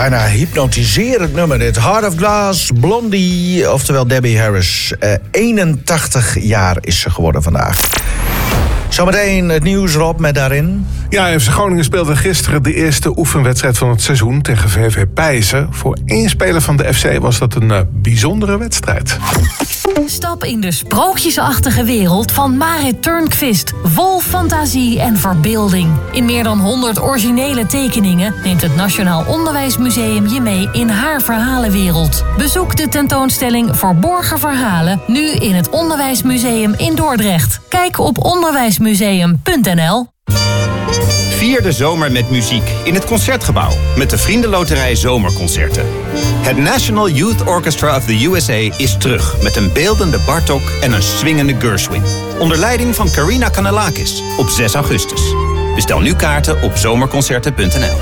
Bijna hypnotiserend nummer dit. Heart of Glass, Blondie, oftewel Debbie Harris. 81 jaar is ze geworden vandaag. Zometeen het nieuws, Rob, met daarin. Ja, FC Groningen speelde gisteren de eerste oefenwedstrijd van het seizoen tegen VV Pijzen. Voor één speler van de FC was dat een bijzondere wedstrijd. Stap in de sprookjesachtige wereld van Marit Turnquist. Vol fantasie en verbeelding. In meer dan 100 originele tekeningen neemt het Nationaal Onderwijsmuseum je mee in haar verhalenwereld. Bezoek de tentoonstelling Verborgen Verhalen nu in het Onderwijsmuseum in Dordrecht. Kijk op onderwijsmuseum.nl. Vier de zomer met muziek in het Concertgebouw met de Vriendenloterij Zomerconcerten. Het National Youth Orchestra of the USA is terug met een beeldende Bartók en een swingende Gershwin. Onder leiding van Karina Kanellakis op 6 augustus. Bestel nu kaarten op zomerconcerten.nl.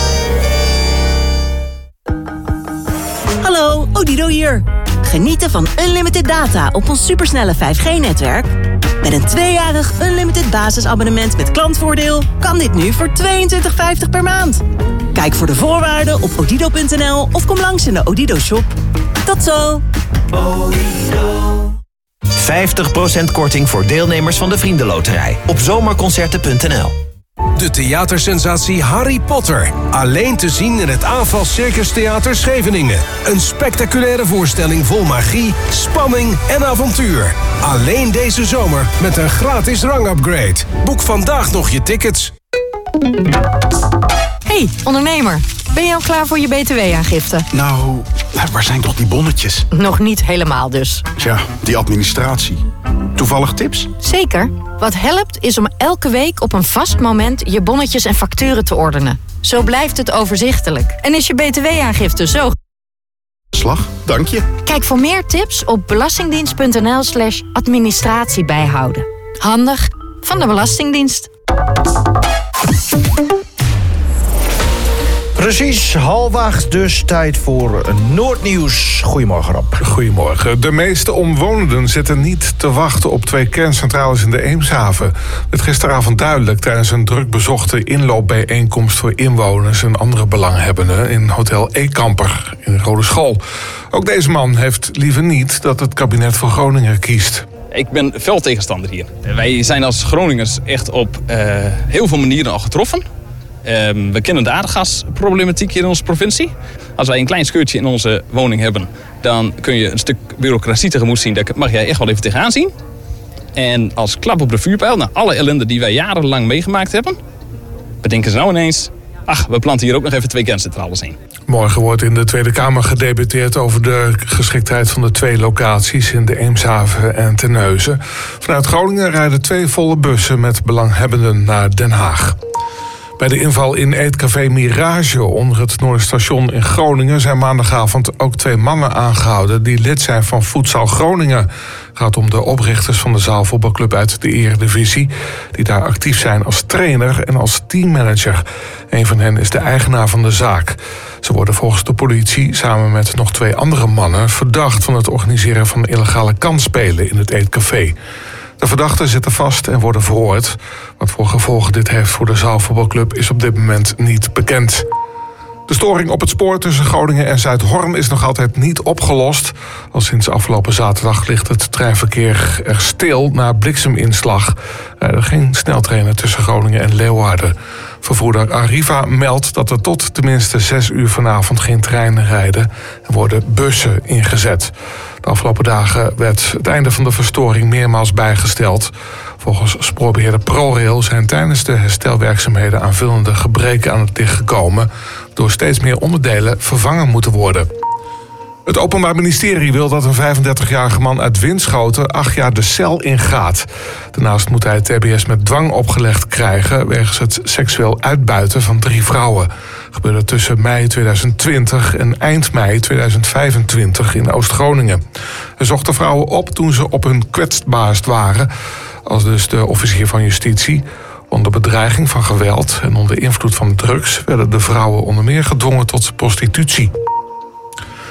Hallo, Odido hier. Genieten van unlimited data op ons supersnelle 5G-netwerk? Met een 2-jarig unlimited basisabonnement met klantvoordeel kan dit nu voor €22,50 per maand. Kijk voor de voorwaarden op odido.nl of kom langs in de Odido-shop. Tot zo! 50% korting voor deelnemers van de Vriendenloterij op zomerconcerten.nl. De theatersensatie Harry Potter. Alleen te zien in het Aanval Circus Theater Scheveningen. Een spectaculaire voorstelling vol magie, spanning en avontuur. Alleen deze zomer met een gratis rangupgrade. Boek vandaag nog je tickets. Hey, ondernemer. Ben je al klaar voor je btw-aangifte? Nou, waar zijn toch die bonnetjes? Nog niet helemaal dus. Tja, die administratie. Toevallig tips? Zeker. Wat helpt is om elke week op een vast moment je bonnetjes en facturen te ordenen. Zo blijft het overzichtelijk. En is je btw-aangifte zo... Slag, dank je. Kijk voor meer tips op belastingdienst.nl/administratie bijhouden. Handig van de Belastingdienst. Precies, 7:30, dus tijd voor Noordnieuws. Goedemorgen, Rob. Goedemorgen. De meeste omwonenden zitten niet te wachten op 2 kerncentrales in de Eemshaven. Dat werd gisteravond duidelijk tijdens een druk bezochte inloopbijeenkomst voor inwoners en andere belanghebbenden in Hotel E-Kamper in Rodeschool. Ook deze man heeft liever niet dat het kabinet voor Groningen kiest. Ik ben fel tegenstander hier. Wij zijn als Groningers echt op heel veel manieren al getroffen. We kennen de aardgasproblematiek hier in onze provincie. Als wij een klein scheurtje in onze woning hebben, dan kun je een stuk bureaucratie tegemoet zien. Daar mag jij echt wel even tegenaan zien. En als klap op de vuurpijl, na alle ellende die wij jarenlang meegemaakt hebben, bedenken ze nou ineens, we planten hier ook nog even 2 kerncentrales in. Morgen wordt in de Tweede Kamer gedebatteerd over de geschiktheid van de 2 locaties in de Eemshaven en Terneuzen. Vanuit Groningen rijden 2 volle bussen met belanghebbenden naar Den Haag. Bij de inval in eetcafé Mirage onder het Noorderstation in Groningen zijn maandagavond ook 2 mannen aangehouden die lid zijn van Futsal Groningen. Het gaat om de oprichters van de zaalvoetbalclub uit de Eredivisie, die daar actief zijn als trainer en als teammanager. Een van hen is de eigenaar van de zaak. Ze worden volgens de politie samen met nog 2 andere mannen verdacht van het organiseren van illegale kansspelen in het eetcafé. De verdachten zitten vast en worden verhoord. Wat voor gevolgen dit heeft voor de zaalvoetbalclub is op dit moment niet bekend. De storing op het spoor tussen Groningen en Zuidhorn is nog altijd niet opgelost. Al sinds afgelopen zaterdag ligt het treinverkeer er stil na blikseminslag. Er geen sneltreinen tussen Groningen en Leeuwarden. Vervoerder Arriva meldt dat er tot tenminste 6 uur vanavond geen treinen rijden en worden bussen ingezet. De afgelopen dagen werd het einde van de verstoring meermaals bijgesteld. Volgens spoorbeheerder ProRail zijn tijdens de herstelwerkzaamheden aanvullende gebreken aan het licht gekomen, door steeds meer onderdelen vervangen moeten worden. Het Openbaar Ministerie wil dat een 35-jarige man uit Winschoten 8 jaar de cel ingaat. Daarnaast moet hij TBS met dwang opgelegd krijgen wegens het seksueel uitbuiten van 3 vrouwen. Dat gebeurde tussen mei 2020 en eind mei 2025 in Oost-Groningen. Hij zocht de vrouwen op toen ze op hun kwetsbaarst waren, als dus de officier van justitie. Onder bedreiging van geweld en onder invloed van drugs werden de vrouwen onder meer gedwongen tot prostitutie.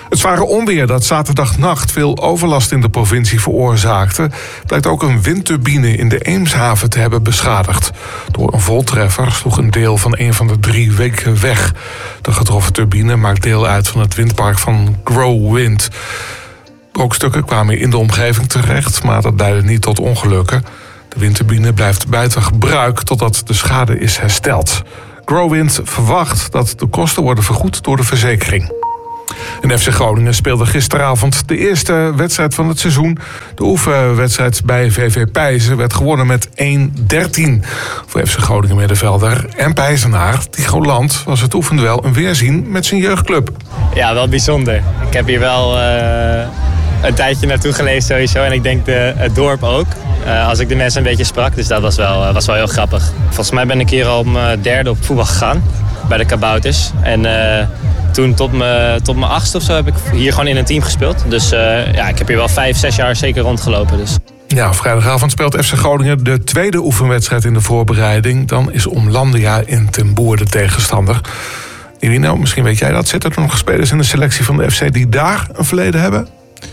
Het zware onweer dat zaterdagnacht veel overlast in de provincie veroorzaakte, blijkt ook een windturbine in de Eemshaven te hebben beschadigd. Door een voltreffer sloeg een deel van een van de 3 weken weg. De getroffen turbine maakt deel uit van het windpark van GrowWind. Brookstukken kwamen in de omgeving terecht, maar dat leidde niet tot ongelukken. De windturbine blijft buiten gebruik totdat de schade is hersteld. GrowWind verwacht dat de kosten worden vergoed door de verzekering. En FC Groningen speelde gisteravond de eerste wedstrijd van het seizoen. De oefenwedstrijd bij VV Pijzen werd gewonnen met 1-13. Voor FC Groningen middenvelder en Pijzenaar, Tycho Land, was het oefenduel een weerzien met zijn jeugdclub. Ja, wel bijzonder. Ik heb hier wel een tijdje naartoe geleefd sowieso. En ik denk het dorp ook. Als ik de mensen een beetje sprak. Dus dat was wel heel grappig. Volgens mij ben ik hier al om 3e op voetbal gegaan. Bij de Kabouters. En toen tot mijn 8e of zo heb ik hier gewoon in een team gespeeld. Dus ik heb hier wel 5-6 jaar zeker rondgelopen. Dus. Ja, vrijdagavond speelt FC Groningen de tweede oefenwedstrijd in de voorbereiding. Dan is Omlandia in Ten Boer de tegenstander. Irino, misschien weet jij dat. Zitten er nog spelers in de selectie van de FC die daar een verleden hebben?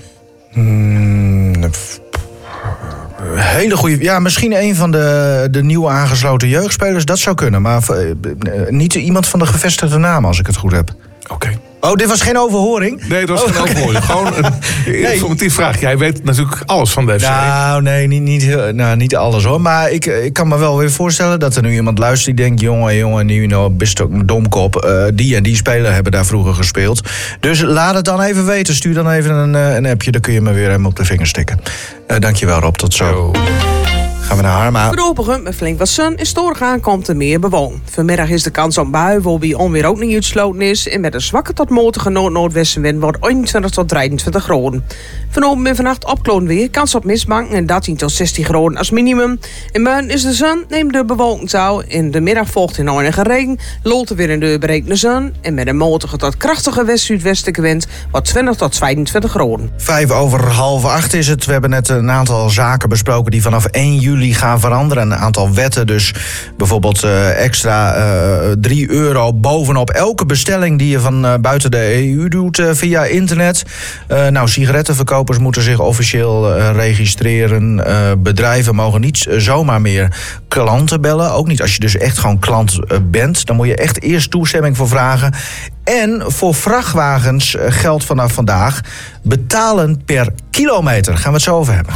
Hele goede. Ja, misschien een van de nieuwe aangesloten jeugdspelers. Dat zou kunnen, maar niet iemand van de gevestigde naam, als ik het goed heb. Oké. Oh, dit was geen overhoring? Nee, dat was geen overhoring. Gewoon een informatief vraag. Jij weet natuurlijk alles van de FC. Nou, nee, niet alles hoor. Maar ik kan me wel weer voorstellen dat er nu iemand luistert die denkt... jongen, nu best ook een domkop. Die en die speler hebben daar vroeger gespeeld. Dus laat het dan even weten. Stuur dan even een appje. Dan kun je me weer helemaal op de vingers stikken. Dankjewel Rob, tot zo. Gaan we naar Harma. Voorlopig met flink wat zon en storig aankomt er meer bewolking. Vanmiddag is de kans op buien, waarbij onweer ook niet uitsloten is. En met een zwakke tot matige noord-noordwestenwind wordt 21 tot 23 graden. Vanavond en vannacht opkloon weer, kans op mistbanken en 13 tot 16 graden als minimum. In morgen is de zon, neemt de bewolking toe. In de middag volgt in enige regen, loopt er weer een deur berekende zon. En met een matige tot krachtige west-zuidwestelijke wind wordt 20 tot 22 graden. 7:05 is het. We hebben net een aantal zaken besproken die vanaf 1 juli gaan veranderen. Een aantal wetten dus. Bijvoorbeeld extra €3 bovenop elke bestelling die je van buiten de EU doet via internet. Sigarettenverkopers moeten zich officieel registreren. Bedrijven mogen niet zomaar meer klanten bellen. Ook niet als je dus echt gewoon klant bent. Dan moet je echt eerst toestemming voor vragen. En voor vrachtwagens geldt vanaf vandaag betalen per kilometer. Gaan we het zo over hebben.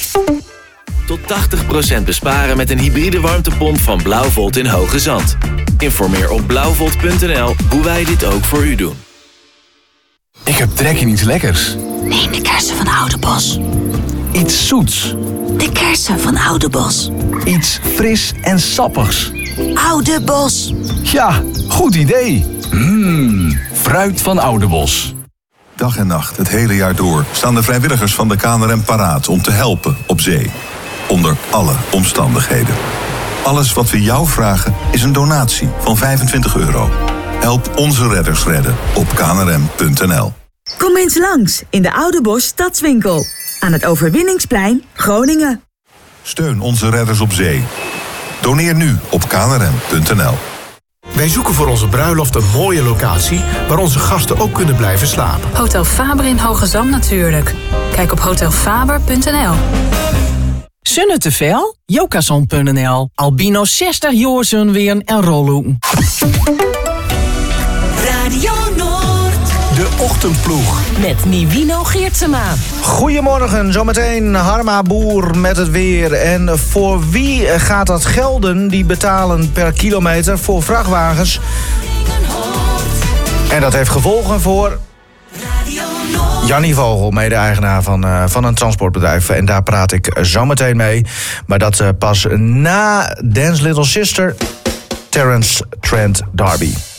Tot 80% besparen met een hybride warmtepomp van Blauwvolt in Hoge Zand. Informeer op blauwvolt.nl hoe wij dit ook voor u doen. Ik heb trek in iets lekkers. Neem de kersen van Oudebos. Iets zoets. De kersen van Oudebos. Iets fris en sappigs. Oudebos. Ja, goed idee. Fruit van Oudebos. Dag en nacht, het hele jaar door, staan de vrijwilligers van de KNRM paraat om te helpen op zee. Onder alle omstandigheden. Alles wat we jou vragen is een donatie van €25. Help onze redders redden op knrm.nl. Kom eens langs in de Oudebos Stadswinkel. Aan het Overwinningsplein, Groningen. Steun onze redders op zee. Doneer nu op knrm.nl. Wij zoeken voor onze bruiloft een mooie locatie waar onze gasten ook kunnen blijven slapen. Hotel Faber in Hoge Zand natuurlijk. Kijk op hotelfaber.nl. Zonne te veel? Jokason.nl. Albino 60 jaar zonweren en rollen. Radio Noord. De Ochtendploeg. Met Nivino Geertsema. Goedemorgen, zometeen Harma Boer met het weer. En voor wie gaat dat gelden? Die betalen per kilometer voor vrachtwagens. En dat heeft gevolgen voor Jannie Vogel, mede-eigenaar van een transportbedrijf. En daar praat ik zometeen mee. Maar dat pas na Dance Little Sister, Terence Trent D'Arby.